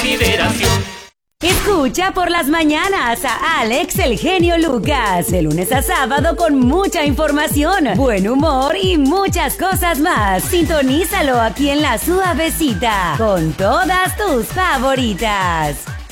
consideración. Escucha por las mañanas a Alex el genio Lucas, de lunes a sábado con mucha información, buen humor y muchas cosas más. Sintonízalo aquí en La Suavecita, con todas tus favoritas.